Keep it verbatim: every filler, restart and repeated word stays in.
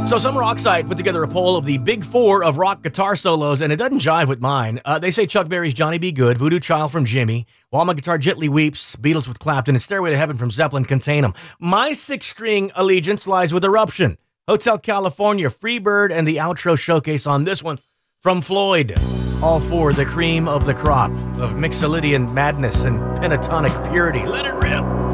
So some rock site put together a poll of the big four of rock guitar solos, and it doesn't jive with mine. Uh, they say Chuck Berry's Johnny B. Good, Voodoo Child from Jimmy, While My Guitar Gently Weeps, Beatles with Clapton, and Stairway to Heaven from Zeppelin contain them. My six-string allegiance lies with Eruption, Hotel California, Freebird, and the outro showcase on this one from Floyd. All four the cream of the crop of Mixolydian madness and pentatonic purity. Let it rip!